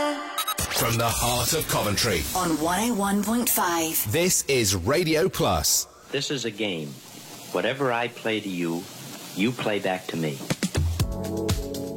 From the heart of Coventry on 101.5. This is Radio Plus. This is a game. Whatever I play to you, you play back to me.